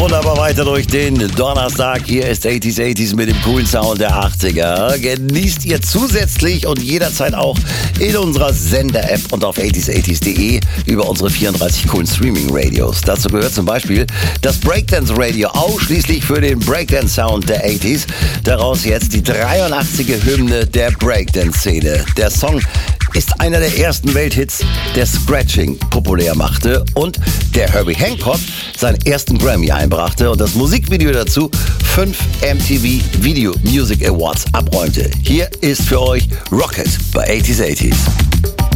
wunderbar weiter durch den Donnerstag. Hier ist 80s mit dem coolen Sound der 80er. Genießt ihr zusätzlich und jederzeit auch in unserer Sender-App und auf 80s80s.de über unsere 34 coolen Streaming-Radios. Dazu gehört zum Beispiel das Breakdance-Radio, ausschließlich für den Breakdance-Sound der 80s. Daraus jetzt die 83er Hymne der Breakdance-Szene. Der Song ist einer der ersten Welthits, der Scratching populär machte und der Herbie Hancock seinen ersten Grammy einbrachte und das Musikvideo dazu 5 MTV Video Music Awards abräumte. Hier ist für euch Rocket bei 80s80s.